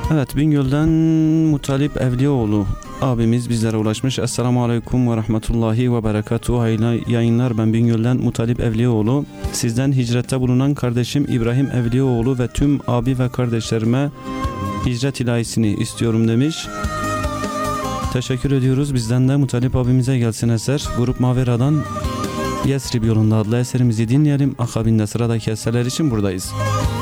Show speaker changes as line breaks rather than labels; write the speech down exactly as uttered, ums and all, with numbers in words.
Evet, Bingöl'den Mutalip Evliyaoğlu abimiz bizlere ulaşmış. Esselamu Aleyküm ve Rahmetullahi ve Berekatuhu. Hayırlı yayınlar, ben Bingöl'den Mutalip Evliyaoğlu. Sizden hicrette bulunan kardeşim İbrahim Evliyaoğlu ve tüm abi ve kardeşlerime hicret ilahisini istiyorum demiş. Teşekkür ediyoruz. Bizden de Mutalip abimize gelsin eser. Grup Mavera'dan Yesrib yolunda adlı eserimizi dinleyelim. Akabinde sıradaki eserler için buradayız.